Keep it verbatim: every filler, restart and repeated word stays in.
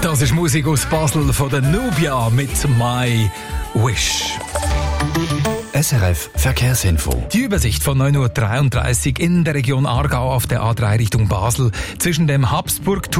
Das ist Musik aus Basel von der Nubia mit My Wish. S R F Verkehrsinfo. Die Übersicht von neun Uhr dreiunddreißig in der Region Aargau auf der A drei Richtung Basel zwischen dem Habsburg